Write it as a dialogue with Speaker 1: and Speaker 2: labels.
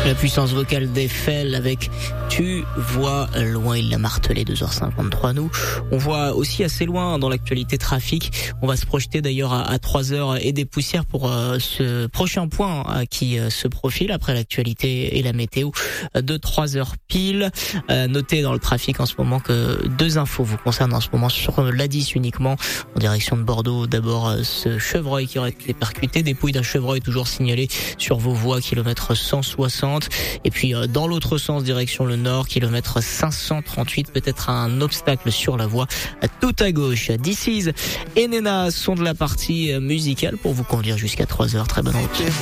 Speaker 1: La puissance vocale d'Eiffel avec Tu vois loin, il l'a martelé, 2h53. Nous, on voit aussi assez loin dans l'actualité trafic. On va se projeter d'ailleurs à 3h et des poussières pour ce prochain point qui se profile après l'actualité et la météo de 3h pile. Notez dans le trafic en ce moment que 2 infos vous concernent en ce moment sur l'A10 uniquement en direction de Bordeaux. D'abord ce chevreuil qui aurait été percuté, dépouille d'un chevreuil toujours signalé sur vos voies, kilomètre 160. Et puis dans l'autre sens, direction le nord, kilomètre 538, peut-être un obstacle sur la voie tout à gauche. This Is et Nena sont de la partie musicale pour vous conduire jusqu'à 3h. Très bonne route.